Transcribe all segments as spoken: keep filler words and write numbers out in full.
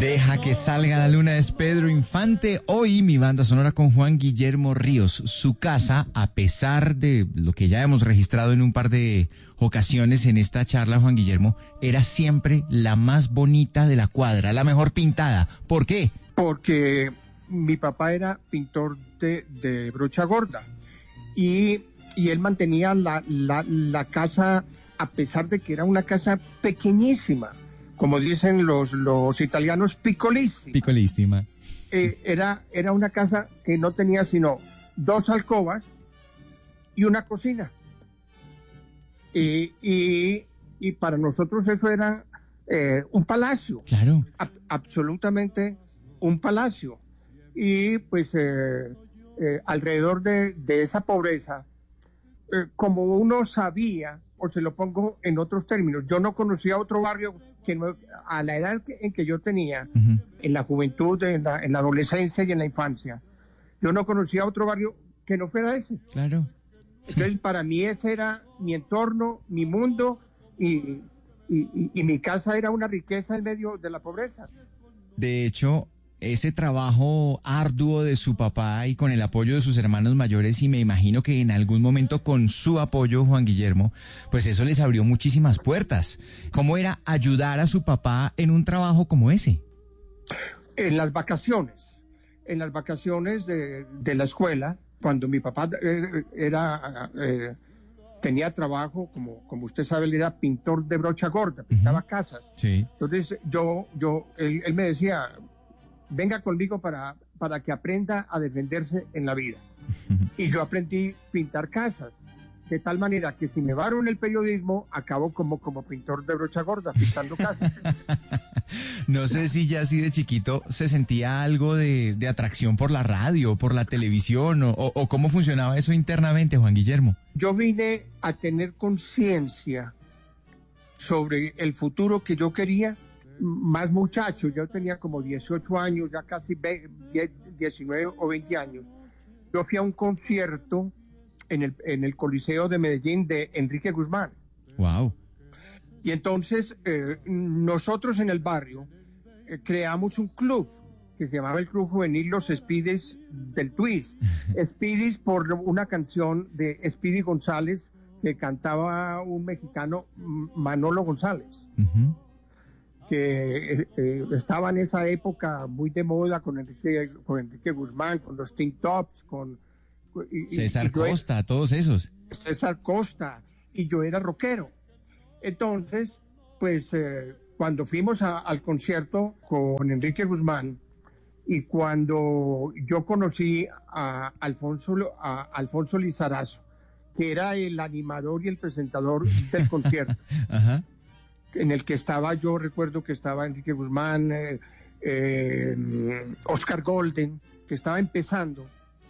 Deja que salga la luna es Pedro Infante. Hoy mi banda sonora con Juan Guillermo Ríos. Su casa, a pesar de lo que ya hemos registrado en un par de ocasiones en esta charla, Juan Guillermo, era siempre la más bonita de la cuadra, la mejor pintada. ¿Por qué? Porque mi papá era pintor de, de brocha gorda y, y él mantenía la, la, la casa, a pesar de que era una casa pequeñísima, como dicen los, los italianos, piccolissima. Piccolissima. Eh, era, era una casa que no tenía sino dos alcobas y una cocina. Y, y, y para nosotros eso era eh, un palacio. Claro. A, absolutamente un palacio. Y pues eh, eh, alrededor de, de esa pobreza, eh, como uno sabía, o se lo pongo en otros términos, yo no conocía otro barrio que no, a la edad que, en que yo tenía, uh-huh. en la juventud, en la, en la adolescencia y en la infancia, yo no conocía otro barrio que no fuera ese. Claro. Entonces, para mí ese era mi entorno, mi mundo, y, y, y, y mi casa era una riqueza en medio de la pobreza. De hecho, ese trabajo arduo de su papá y con el apoyo de sus hermanos mayores, y me imagino que en algún momento con su apoyo, Juan Guillermo, pues eso les abrió muchísimas puertas. ¿Cómo era ayudar a su papá en un trabajo como ese? En las vacaciones, en las vacaciones de, de la escuela, cuando mi papá eh, era, eh, tenía trabajo, como, como usted sabe, él era pintor de brocha gorda, pintaba uh-huh. casas. Sí. Entonces yo, yo, él, él me decía, venga conmigo para, para que aprenda a defenderse en la vida. Y yo aprendí a pintar casas, de tal manera que si me varo en el periodismo, acabo como, como pintor de brocha gorda, pintando casas. No sé si ya así de chiquito se sentía algo de, de atracción por la radio, por la televisión, o, o cómo funcionaba eso internamente, Juan Guillermo. Yo vine a tener conciencia sobre el futuro que yo quería, más muchacho. Yo tenía como dieciocho años, ya casi diecinueve o veinte años. Yo fui a un concierto en el, en el Coliseo de Medellín de Enrique Guzmán. Wow. Y entonces eh, nosotros en el barrio eh, creamos un club que se llamaba el Club Juvenil Los Speedies del Twist. Speedies por una canción de Speedy González que cantaba un mexicano, Manolo González. Uh-huh. Que eh, estaba en esa época muy de moda con Enrique, con Enrique Guzmán, con los Teen Tops, con y, César y Costa, era, todos esos. César Costa, y yo era rockero. Entonces, pues eh, cuando fuimos a, al concierto con Enrique Guzmán y cuando yo conocí a Alfonso, a Alfonso Lizarazo, que era el animador y el presentador del concierto. Ajá. En el que estaba, yo recuerdo que estaba Enrique Guzmán, eh, eh, Oscar Golden, que estaba empezando.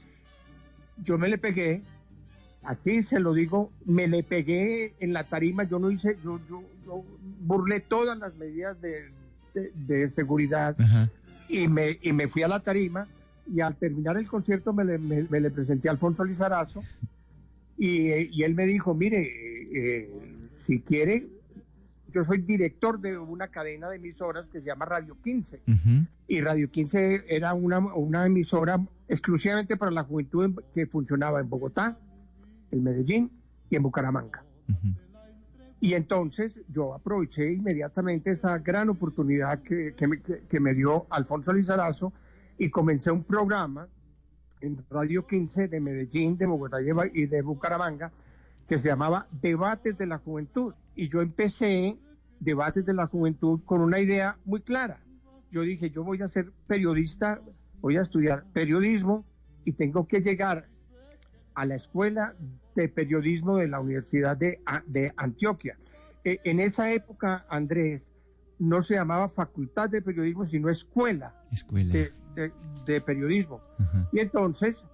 Yo me le pegué, así se lo digo, me le pegué en la tarima, yo no hice, yo, yo, yo burlé todas las medidas de, de, de seguridad. Ajá. y me, y me fui a la tarima, y al terminar el concierto me le, me, me le presenté a Alfonso Lizarazo, y, y él me dijo, mire, eh, si quiere... Yo soy director de una cadena de emisoras que se llama Radio quince. Uh-huh. Y Radio quince era una, una emisora exclusivamente para la juventud que funcionaba en Bogotá, en Medellín y en Bucaramanga. Uh-huh. Y entonces yo aproveché inmediatamente esa gran oportunidad que, que, me, que, que me dio Alfonso Lizarazo y comencé un programa en Radio quince de Medellín, de Bogotá y de Bucaramanga que se llamaba Debates de la Juventud. Y yo empecé Debates de la Juventud con una idea muy clara. Yo dije, yo voy a ser periodista, voy a estudiar periodismo y tengo que llegar a la escuela de periodismo de la Universidad de, de Antioquia. Eh, en esa época, Andrés, no se llamaba Facultad de Periodismo, sino Escuela, escuela. De, de, de Periodismo. Uh-huh. Y entonces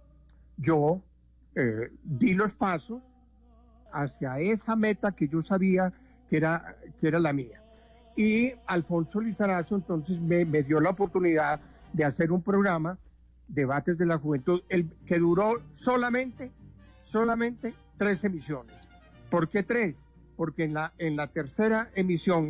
yo eh, di los pasos hacia esa meta que yo sabía que era, que era la mía. Y Alfonso Lizarazo entonces me, me dio la oportunidad de hacer un programa, Debates de la Juventud, el, que duró solamente, solamente tres emisiones. ¿Por qué tres? Porque en la, en la tercera emisión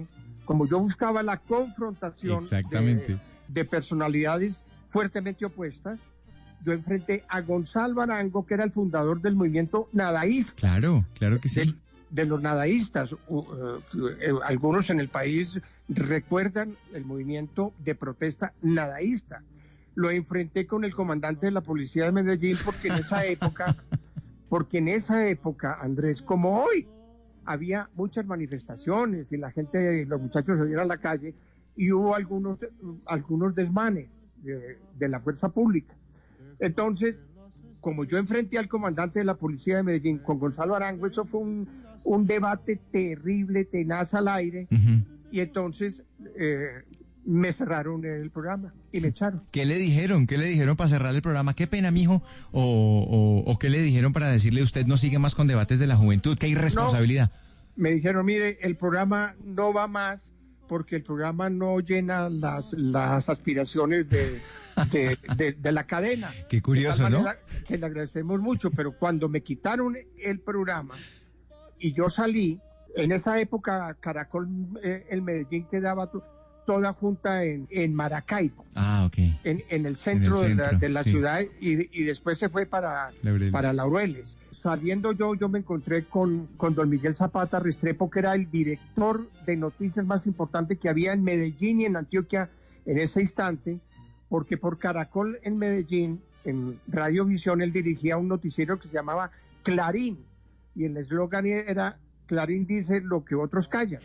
como yo buscaba la confrontación Exactamente. de, de personalidades fuertemente opuestas, yo enfrenté a Gonzalo Arango, que era el fundador del movimiento nadaísta. Claro, claro que sí. De, de los nadaístas. Uh, uh, uh, algunos en el país recuerdan el movimiento de protesta nadaísta. Lo enfrenté con el comandante de la policía de Medellín porque en esa época, porque en esa época, Andrés, como hoy, había muchas manifestaciones y la gente, los muchachos salieron a la calle y hubo algunos, algunos desmanes de, de la fuerza pública. Entonces, como yo enfrenté al comandante de la policía de Medellín con Gonzalo Arango, eso fue un, un debate terrible, tenaz al aire, uh-huh. y entonces eh, me cerraron el programa y me echaron. ¿Qué le dijeron? ¿Qué le dijeron para cerrar el programa? ¿Qué pena, mijo? ¿O, o, o qué le dijeron para decirle usted no sigue más con debates de la juventud? ¿Qué irresponsabilidad? No, me dijeron, mire, el programa no va más porque el programa no llena las, las aspiraciones de, de, de, de la cadena. Qué curioso, ¿no? Que le agradecemos mucho, pero cuando me quitaron el programa y yo salí, en esa época Caracol, eh, el Medellín quedaba to, toda junta en, en Maracaibo. Ah, ok. En, en el centro, en el centro de la, de la sí. ciudad y, y después se fue para Laureles. para Laureles. Saliendo yo, yo me encontré con, con don Miguel Zapata Restrepo, que era el director de noticias más importante que había en Medellín y en Antioquia en ese instante, porque por Caracol en Medellín, en Radiovisión, él dirigía un noticiero que se llamaba Clarín, y el eslogan era, Clarín dice lo que otros callan.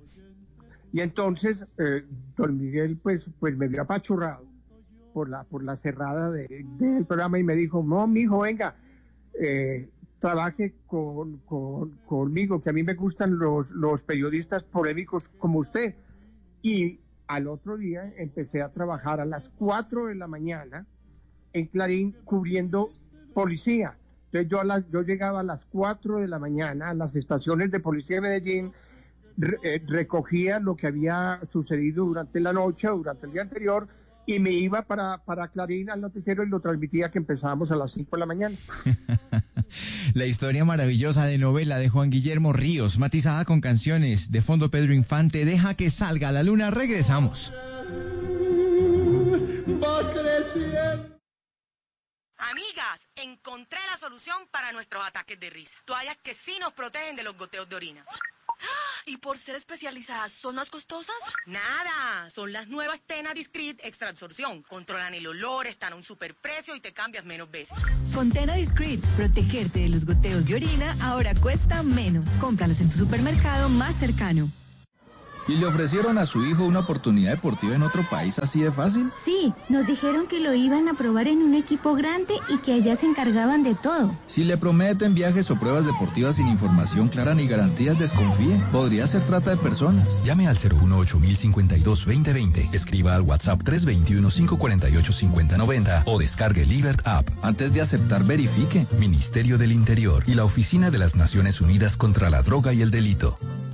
Y entonces, eh, don Miguel, pues, pues me vio apachurrado por la, por la cerrada de, del programa y me dijo, no, mijo, venga, eh, trabaje con, con, conmigo, que a mí me gustan los, los periodistas polémicos como usted. Y al otro día empecé a trabajar a las cuatro de la mañana en Clarín cubriendo policía. Entonces yo, a las, yo llegaba a las cuatro de la mañana a las estaciones de policía de Medellín, re, eh, recogía lo que había sucedido durante la noche o durante el día anterior y me iba para, para Clarín al noticiero y lo transmitía que empezábamos a las cinco de la mañana. La historia maravillosa de novela de Juan Guillermo Ríos, matizada con canciones de fondo Pedro Infante. Deja que salga la luna. Regresamos. Amigas, encontré la solución para nuestros ataques de risa. Toallas que sí nos protegen de los goteos de orina. ¿Y por ser especializadas, son más costosas? Nada, son las nuevas Tena Discreet Extra Absorción. Controlan el olor, están a un superprecio y te cambias menos veces. Con Tena Discreet, protegerte de los goteos de orina ahora cuesta menos. Cómpralas en tu supermercado más cercano. ¿Y le ofrecieron a su hijo una oportunidad deportiva en otro país así de fácil? Sí, nos dijeron que lo iban a probar en un equipo grande y que allá se encargaban de todo. Si le prometen viajes o pruebas deportivas sin información clara ni garantías, desconfíe. Podría ser trata de personas. Llame al cero uno ocho mil cincuenta y dos veinte veinte. Escriba al WhatsApp tres dos uno, cinco cuatro ocho, cinco cero nueve cero o descargue Libert App. Antes de aceptar, verifique. Ministerio del Interior y la Oficina de las Naciones Unidas contra la Droga y el Delito.